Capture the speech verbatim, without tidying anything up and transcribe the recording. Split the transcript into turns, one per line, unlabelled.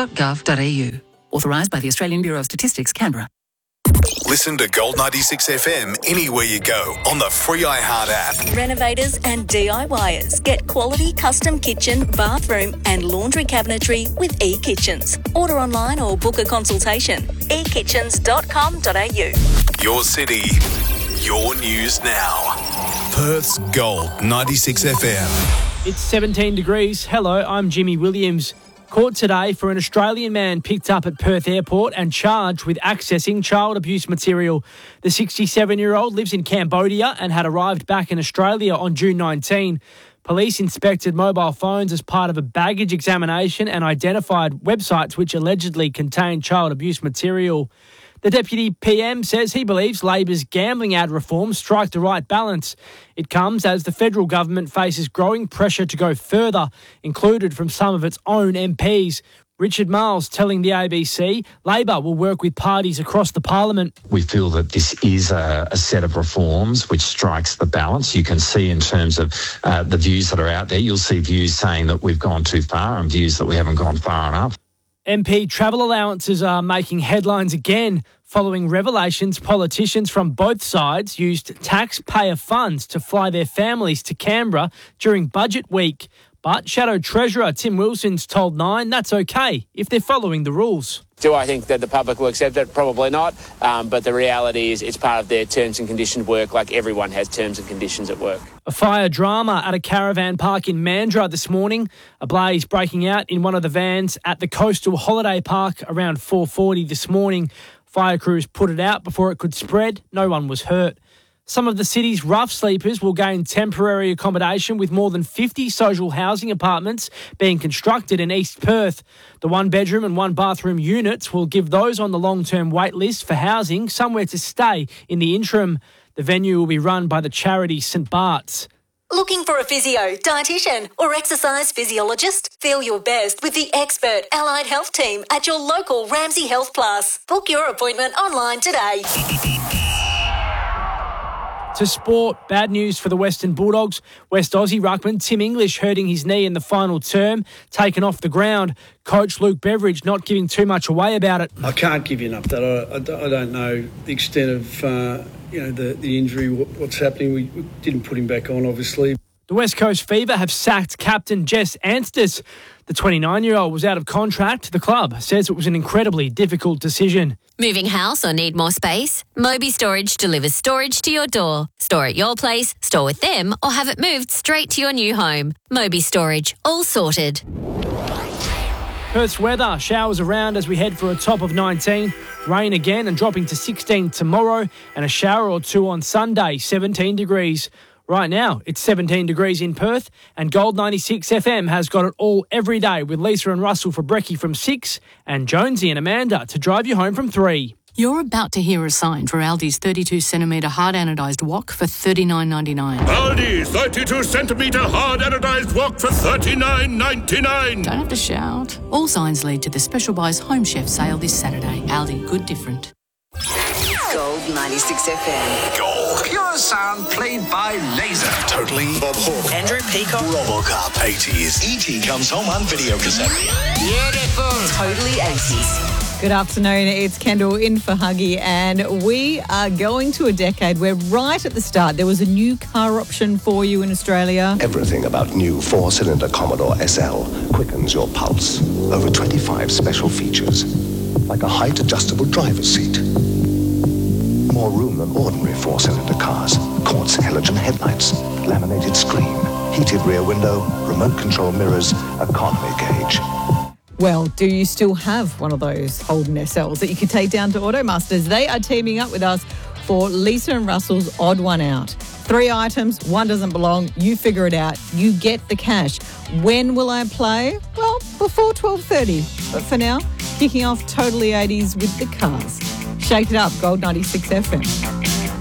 dot gov dot a u.
Authorised by the Australian Bureau of Statistics, Canberra.
Listen to Gold ninety-six F M anywhere you go on the free iHeart app.
Renovators and D I Y ers get quality custom kitchen, bathroom and laundry cabinetry with eKitchens. Order online or book a consultation. e kitchens dot com dot a u.
Your city, your news now. Perth's Gold ninety-six F M.
It's seventeen degrees. Hello, I'm Jimmy Williams. Caught today for an Australian man picked up at Perth Airport and charged with accessing child abuse material. The sixty-seven-year-old lives in Cambodia and had arrived back in Australia on June nineteenth. Police inspected mobile phones as part of a baggage examination and identified websites which allegedly contained child abuse material. The Deputy P M says he believes Labor's gambling ad reform strike the right balance. It comes as the federal government faces growing pressure to go further, included from some of its own M Ps. Richard Miles telling the A B C Labor will work with parties across the parliament.
We feel that this is a, a set of reforms which strikes the balance. You can see in terms of uh, the views that are out there, you'll see views saying that we've gone too far and views that we haven't gone far enough.
M P travel allowances are making headlines again following revelations politicians from both sides used taxpayer funds to fly their families to Canberra during budget week. But Shadow Treasurer Tim Wilson's told Nine that's okay if they're following the rules.
Do I think that the public will accept it? Probably not. Um, but the reality is it's part of their terms and conditions work, like everyone has terms and conditions at work.
A fire drama at a caravan park in Mandurah this morning. A blaze breaking out in one of the vans at the Coastal Holiday Park around four forty this morning. Fire crews put it out before it could spread. No one was hurt. Some of the city's rough sleepers will gain temporary accommodation with more than fifty social housing apartments being constructed in East Perth. The one-bedroom and one-bathroom units will give those on the long-term wait list for housing somewhere to stay in the interim. The venue will be run by the charity St Bart's.
Looking for a physio, dietitian or exercise physiologist? Feel your best with the expert allied health team at your local Ramsay Health Plus. Book your appointment online today.
To sport, bad news for the Western Bulldogs. West Aussie ruckman Tim English hurting his knee in the final term, taken off the ground. Coach Luke Beveridge not giving too much away about it.
I can't give you an update. I, I, I don't know the extent of uh, you know the, the injury, what, what's happening. We, we didn't put him back on, obviously.
The West Coast Fever have sacked captain Jess Anstis. The twenty-nine-year-old was out of contract. The club says it was an incredibly difficult decision.
Moving house or need more space? Moby Storage delivers storage to your door. Store at your place, store with them, or have it moved straight to your new home. Moby Storage, all sorted.
Perth's weather, showers around as we head for a top of nineteen. Rain again and dropping to sixteen tomorrow, and a shower or two on Sunday, seventeen degrees. Right now, it's seventeen degrees in Perth, and Gold ninety-six F M has got it all every day with Lisa and Russell for brekkie from six and Jonesy and Amanda to drive you home from three.
You're about to hear a sign for Aldi's thirty-two centimetre hard anodised wok for thirty-nine ninety-nine.
Aldi's thirty-two centimetre hard anodised wok for thirty-nine ninety-nine.
Don't have to shout. All signs lead to the Special Buys Home Chef sale this Saturday. Aldi, good different.
Gold ninety-six F M.
Gold.
Pure sound played by Laser.
Totally. Bob Hawke.
Andrew Peacock.
Robocop. eighties.
E T comes home on video cassette.
Beautiful. Totally eighties.
Good afternoon, it's Kendall in for Huggy, and we are going to a decade where right at the start there was a new car option for you in Australia.
Everything about new four-cylinder Commodore S L quickens your pulse. Over twenty-five special features, like a height-adjustable driver's seat. More room than ordinary four-cylinder cars. Quartz halogen headlights, laminated screen, heated rear window, remote control mirrors, economy gauge.
Well, do you still have one of those Holden S Ls that you can take down to Automasters? They are teaming up with us for Lisa and Russell's Odd One Out. Three items, one doesn't belong. You figure it out. You get the cash. When will I play? Well, before twelve thirty. But for now, kicking off Totally eighties with the cars. Shake it up, Gold ninety-six F M.